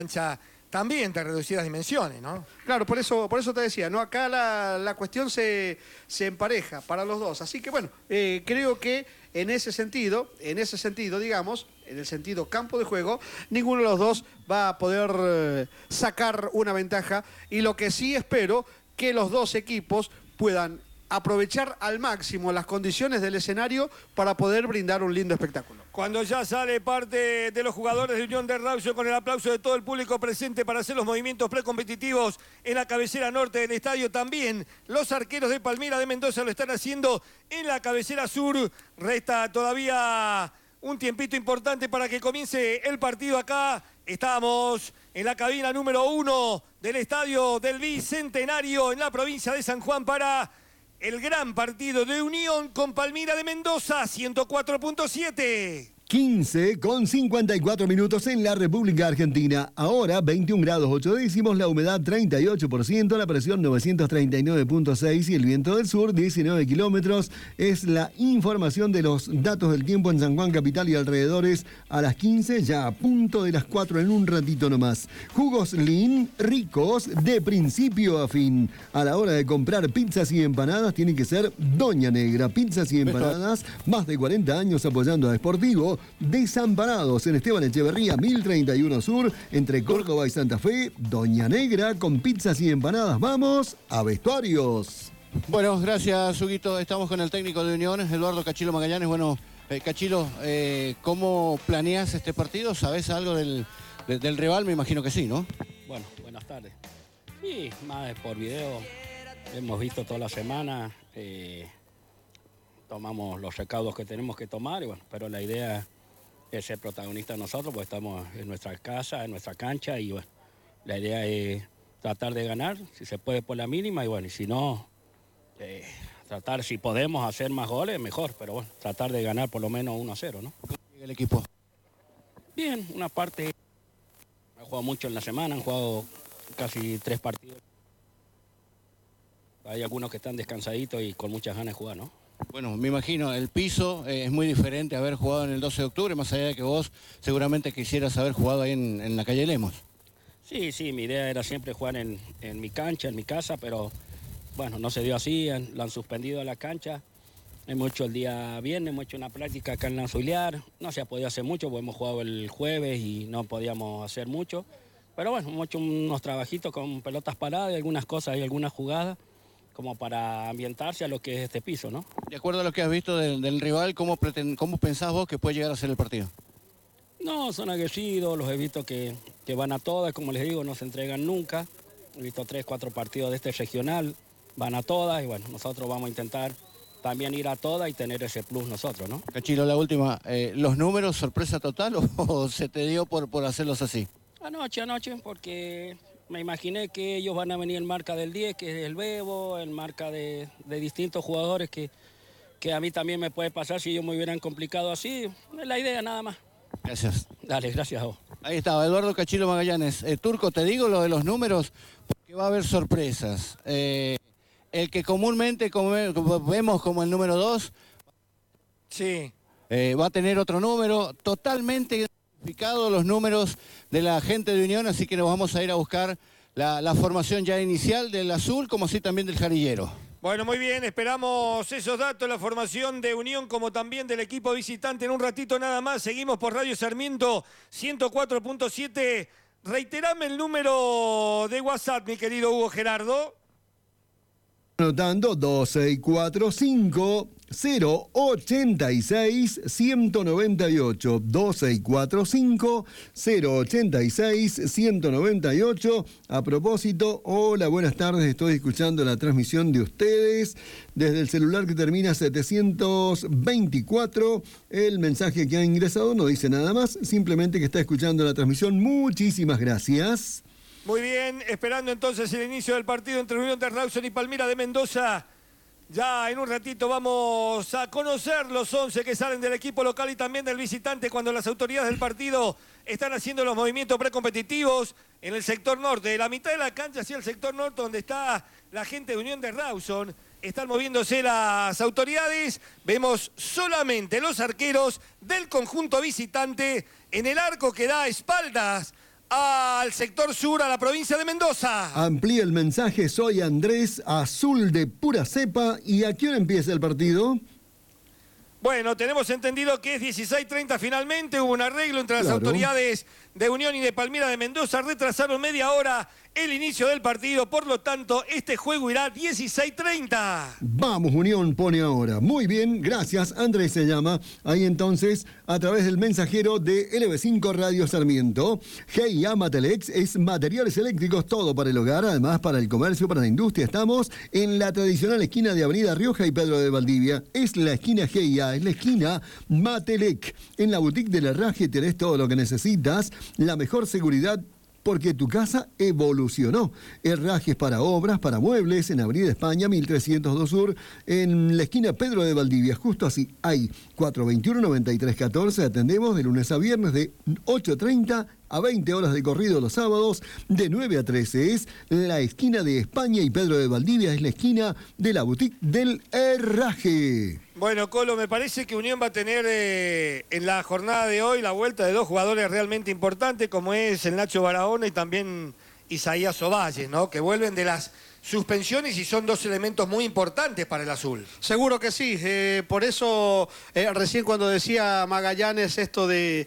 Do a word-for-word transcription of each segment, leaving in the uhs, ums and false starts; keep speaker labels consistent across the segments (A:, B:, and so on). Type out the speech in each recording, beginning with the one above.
A: cancha también de reducidas dimensiones, ¿no?
B: Claro, por eso, por eso te decía, ¿no? Acá la, la cuestión se, se empareja para los dos. Así que bueno, eh, creo que en ese sentido, en ese sentido, digamos, en el sentido campo de juego, ninguno de los dos va a poder eh, sacar una ventaja. Y lo que sí espero, que los dos equipos puedan aprovechar al máximo las condiciones del escenario para poder brindar un lindo espectáculo.
A: Cuando ya sale parte de los jugadores de Unión de Rawson con el aplauso de todo el público presente para hacer los movimientos precompetitivos en la cabecera norte del estadio, también los arqueros de Palmira de Mendoza lo están haciendo en la cabecera sur. Resta todavía un tiempito importante para que comience el partido acá. Estamos en la cabina número uno del estadio del Bicentenario en la provincia de San Juan para el gran partido de Unión con Palmira de Mendoza, ciento cuatro punto siete.
C: quince con cincuenta y cuatro minutos en la República Argentina. Ahora veintiún grados ocho décimos, la humedad treinta y ocho por ciento, la presión novecientos treinta y nueve punto seis y el viento del sur diecinueve kilómetros. Es la información de los datos del tiempo en San Juan Capital y alrededores a las quince, ya a punto de las cuatro en un ratito nomás. Jugos Lean, ricos de principio a fin. A la hora de comprar pizzas y empanadas tiene que ser Doña Negra. Pizzas y empanadas, más de cuarenta años apoyando a Sportivo. Desamparados en Esteban Echeverría, mil treinta y uno Sur, entre Córdoba y Santa Fe. Doña Negra, con pizzas y empanadas. Vamos a vestuarios.
D: Bueno, gracias, Huguito. Estamos con el técnico de Unión, Eduardo Cachilo Magallanes. Bueno, eh, Cachilo, eh, ¿cómo planeas este partido? ¿Sabes algo del, de, del rival? Me imagino que sí, ¿no?
E: Bueno, buenas tardes. Sí, más por video. Hemos visto toda la semana. Eh, tomamos los recaudos que tenemos que tomar, y bueno, pero la idea es ser protagonistas nosotros, porque estamos en nuestra casa, en nuestra cancha, y bueno, la idea es tratar de ganar, si se puede por la mínima, y bueno, y si no, eh, tratar, si podemos hacer más goles, mejor, pero bueno, tratar de ganar por lo menos uno a cero, ¿no?
D: ¿Cómo llega el equipo?
E: Bien, una parte, han jugado mucho en la semana, han jugado casi tres partidos. Hay algunos que están descansaditos y con muchas ganas de jugar, ¿no?
D: Bueno, me imagino, el piso eh, es muy diferente a haber jugado en el doce de octubre, más allá de que vos seguramente quisieras haber jugado ahí en, en la calle Lemos.
E: Sí, sí, mi idea era siempre jugar en, en mi cancha, en mi casa, pero bueno, no se dio así, han, lo han suspendido a la cancha. Hemos hecho el día viernes, hemos hecho una práctica acá en Lanzuliar, no se ha podido hacer mucho, porque hemos jugado el jueves y no podíamos hacer mucho. Pero bueno, hemos hecho unos trabajitos con pelotas paradas y algunas cosas y algunas jugadas, como para ambientarse a lo que es este piso, ¿no?
D: De acuerdo a lo que has visto del, del rival, ¿cómo, pretend, ¿cómo pensás vos que puede llegar a ser el partido?
E: No, son aguerridos, los he visto que, que van a todas, como les digo, no se entregan nunca. He visto tres, cuatro partidos de este regional, van a todas, y bueno, nosotros vamos a intentar también ir a todas y tener ese plus nosotros, ¿no?
D: Cachilo, la última, eh, ¿los números sorpresa total o, o se te dio por, por hacerlos así?
E: Anoche, anoche, porque me imaginé que ellos van a venir en marca del diez, que es el Bebo, en marca de, de distintos jugadores que, que a mí también me puede pasar si ellos me hubieran complicado así. Es la idea nada más.
D: Gracias.
E: Dale, gracias a vos.
D: Ahí estaba, Eduardo Cachilo Magallanes. Eh, Turco, te digo lo de los números porque va a haber sorpresas. Eh, el que comúnmente como, como vemos como el número dos,
A: Sí.
D: eh, va a tener otro número totalmente los números de la gente de Unión, así que nos vamos a ir a buscar la, la formación ya inicial del azul, como así también del jarillero.
A: Bueno, muy bien, esperamos esos datos, la formación de Unión como también del equipo visitante en un ratito nada más. Seguimos por Radio Sarmiento ciento cuatro punto siete. Reiterame el número de WhatsApp, mi querido Hugo Gerardo.
C: Anotando dos seis cuatro cinco cero ochenta y seis ciento noventa y ocho. dos seis cuatro cinco cero ochenta y seis ciento noventa y ocho. A propósito, hola, buenas tardes, estoy escuchando la transmisión de ustedes desde el celular que termina setecientos veinticuatro. El mensaje que ha ingresado no dice nada más, simplemente que está escuchando la transmisión. Muchísimas gracias.
A: Muy bien, esperando entonces el inicio del partido entre Unión de Rawson y Palmira de Mendoza. Ya en un ratito vamos a conocer los once que salen del equipo local y también del visitante cuando las autoridades del partido están haciendo los movimientos precompetitivos en el sector norte. De la mitad de la cancha hacia el sector norte donde está la gente de Unión de Rawson. Están moviéndose las autoridades. Vemos solamente los arqueros del conjunto visitante en el arco que da espaldas al sector sur, a la provincia de Mendoza.
C: Amplía el mensaje, soy Andrés, azul de pura cepa. ¿Y a qué hora empieza el partido?
A: Bueno, tenemos entendido que es dieciséis treinta finalmente. Hubo un arreglo entre las
C: Claro.
A: autoridades de Unión y de Palmira de Mendoza. Retrasaron media hora el inicio del partido. Por lo tanto, este juego irá dieciséis treinta.
C: Vamos, Unión pone ahora. Muy bien, gracias. Andrés se llama. Ahí entonces, a través del mensajero de L B cinco Radio Sarmiento. G I A Matelex es materiales eléctricos, todo para el hogar, además para el comercio, para la industria. Estamos en la tradicional esquina de Avenida Rioja y Pedro de Valdivia. Es la esquina G I A, es la esquina Matelec. En la boutique del herraje tenés todo lo que necesitas, la mejor seguridad, porque tu casa evolucionó. Herrajes para obras, para muebles, en Avenida España, mil trescientos dos Sur, en la esquina Pedro de Valdivia. Justo así, hay cuatro veintiuno, noventa y tres catorce. Atendemos de lunes a viernes de ocho treinta a veinte horas de corrido los sábados, de nueve a trece. Es la esquina de España y Pedro de Valdivia, es la esquina de la boutique del herraje.
A: Bueno, Colo, me parece que Unión va a tener eh, en la jornada de hoy la vuelta de dos jugadores realmente importantes, como es el Nacho Barahona y también Isaías Ovalle, ¿no? Que vuelven de las suspensiones y son dos elementos muy importantes para el azul.
B: Seguro que sí, eh, por eso eh, recién cuando decía Magallanes esto de,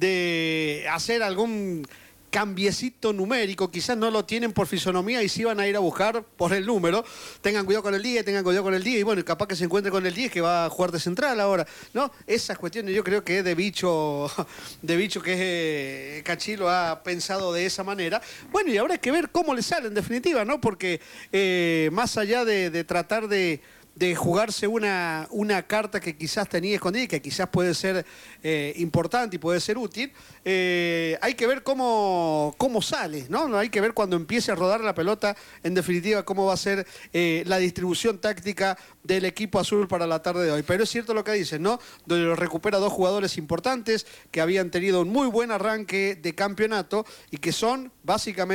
B: de hacer algún cambiecito numérico, quizás no lo tienen por fisonomía y sí van a ir a buscar por el número. Tengan cuidado con el diez, tengan cuidado con el diez y bueno, capaz que se encuentre con el diez que va a jugar de central ahora, ¿no? Esas cuestiones yo creo que de bicho, de bicho que es eh, Cachilo ha pensado de esa manera. Bueno, y ahora hay que ver cómo le sale en definitiva, ¿no? Porque eh, más allá de, de tratar de de jugarse una, una carta que quizás tenía escondida y que quizás puede ser eh, importante y puede ser útil, eh, hay que ver cómo, cómo sale, ¿no? Hay que ver cuando empiece a rodar la pelota, en definitiva, cómo va a ser eh, la distribución táctica del equipo azul para la tarde de hoy. Pero es cierto lo que dicen, ¿no? Donde recupera dos jugadores importantes que habían tenido un muy buen arranque de campeonato y que son básicamente